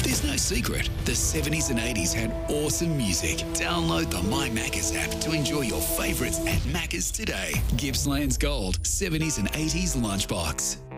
There's no secret. The 70s and 80s had awesome music. Download the My Maccas app to enjoy your favourites at Maccas today. Gippsland's Gold 70s and 80s lunchbox.